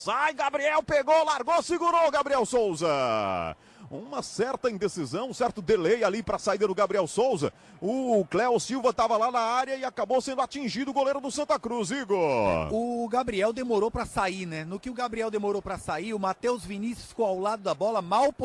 Sai, Gabriel, pegou, largou, segurou, Gabriel Souza. Uma certa indecisão, um certo delay ali para a saída do Gabriel Souza. O Cléo Silva estava lá na área e acabou sendo atingido o goleiro do Santa Cruz, Igor. O Gabriel demorou para sair, né? No que o Gabriel demorou para sair, o Matheus Vinícius ficou ao lado da bola, mal